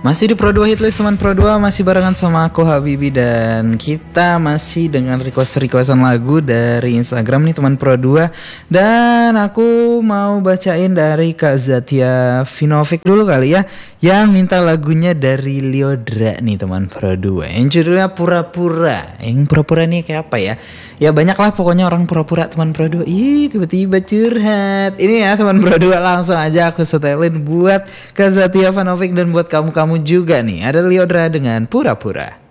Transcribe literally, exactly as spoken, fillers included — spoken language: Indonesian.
Masih di Pro dua Hitlist teman Pro dua, masih barengan sama aku Habibi. Dan kita masih dengan request-requestan lagu dari Instagram nih teman Pro dua. Dan aku mau bacain dari Kak Zatia Vinovic dulu kali ya, yang minta lagunya dari Lyodra nih teman Pro dua, yang judulnya Pura-Pura. Yang pura-pura nih kayak apa ya? Ya banyak lah pokoknya orang pura-pura teman Pro dua. Ih tiba-tiba curhat. Ini ya teman Pro dua, langsung aja aku setelin buat Kak Zatia Vinovic dan buat kamu-kamu juga nih. Ada Lyodra dengan Pura-Pura.